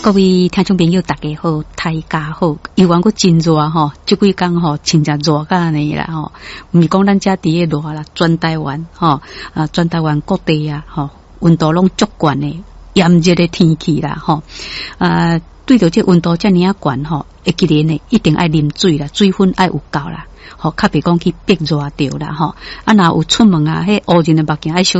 各位听众朋友，大家好，大家好。台湾个真热吼，这几天吼，真正热甲安尼啦吼。毋是讲咱遮伫个热啦，全台湾吼，全台湾各地啊吼，温度拢足悬的，炎热的天气啦吼。对着这温度遮尔啊悬吼，会记得呢，一定爱啉水啦，水分爱有够啦。吼，较别讲去逼热着啦吼。若有出门啊，迄乌人的目镜爱小